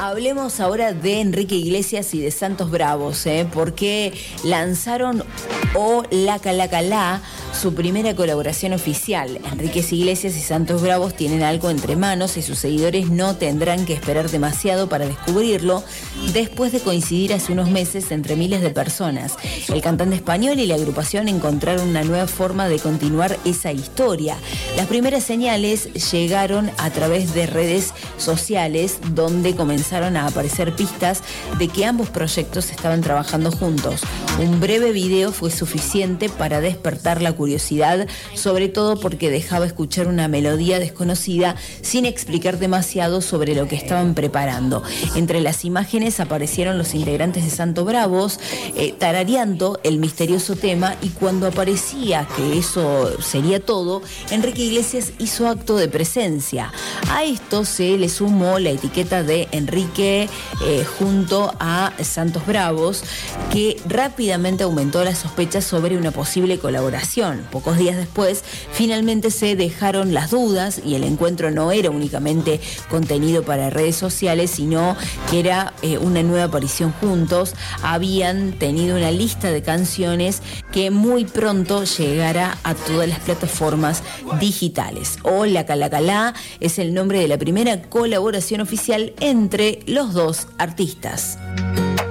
Hablemos ahora de Enrique Iglesias y de Santos Bravos, porque lanzaron La Calacalá, su primera colaboración oficial. Enrique Iglesias y Santos Bravos tienen algo entre manos y sus seguidores no tendrán que esperar demasiado para descubrirlo, después de coincidir hace unos meses entre miles de personas. El cantante español y la agrupación encontraron una nueva forma de continuar esa historia. Las primeras señales llegaron a través de redes sociales, donde comenzaron a aparecer pistas de que ambos proyectos estaban trabajando juntos. Un breve video fue suficiente para despertar la curiosidad, sobre todo porque dejaba escuchar una melodía desconocida sin explicar demasiado sobre lo que estaban preparando. Entre las imágenes aparecieron los integrantes de Santos Bravos tarareando el misterioso tema, y cuando aparecía que eso sería todo, Enrique Iglesias hizo acto de presencia. A esto se le sumó la etiqueta de Enrique junto a Santos Bravos, que rápidamente aumentó las sospechas sobre una posible colaboración. Pocos días después, finalmente se dejaron las dudas y el encuentro no era únicamente contenido para redes sociales, sino que era una nueva aparición juntos. Habían tenido una lista de canciones que muy pronto llegará a todas las plataformas digitales. La Calacalá es el nombre de la primera colaboración oficial entre los dos artistas.